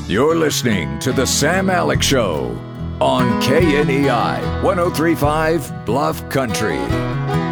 You're listening to The Sam Alex Show on KNEI 1035 Bluff Country.